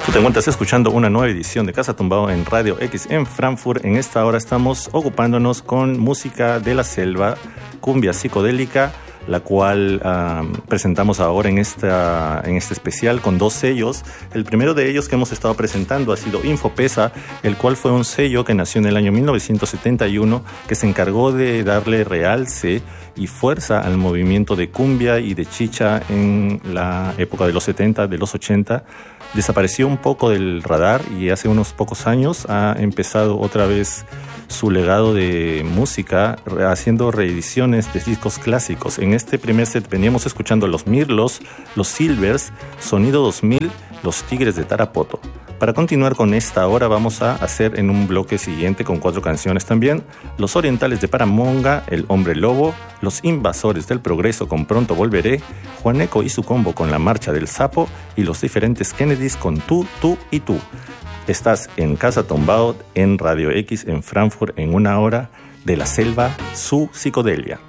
Tú te encuentras escuchando una nueva edición de Casa Tumbado en Radio X en Frankfurt. En esta hora estamos ocupándonos con música de la selva, cumbia psicodélica, la cual presentamos ahora en este especial con dos sellos. El primero de ellos que hemos estado presentando ha sido Infopesa, el cual fue un sello que nació en el año 1971, que se encargó de darle realce y fuerza al movimiento de cumbia y de chicha en la época de los 70, de los 80. Desapareció un poco del radar y hace unos pocos años ha empezado otra vez su legado de música haciendo reediciones de discos clásicos. En este primer set veníamos escuchando Los Mirlos, Los Silvers, Sonido 2000, Los Tigres de Tarapoto. Para continuar con esta hora vamos a hacer en un bloque siguiente con 4 canciones también: Los Orientales de Paramonga, El Hombre Lobo, Los Invasores del Progreso con Pronto Volveré, Juaneco y su combo con La Marcha del Sapo y Los Diferentes Kennedys con Tú, Tú y Tú. Estás en Casa Tumbado en Radio X en Frankfurt en una hora de la selva, su psicodelia.